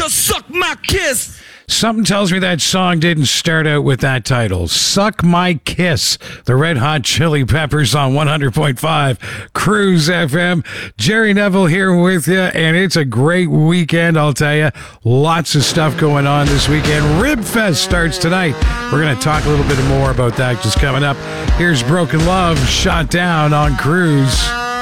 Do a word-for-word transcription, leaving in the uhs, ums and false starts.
Just suck my kiss. Something tells me that song didn't start out with that title. Suck My Kiss. The Red Hot Chili Peppers on one hundred point five Cruise F M. Jerry Neville here with you, and it's a great weekend, I'll tell you. Lots of stuff going on this weekend. Rib Fest starts tonight. We're going to talk a little bit more about that just coming up. Here's Broken Love, Shot Down on Cruise.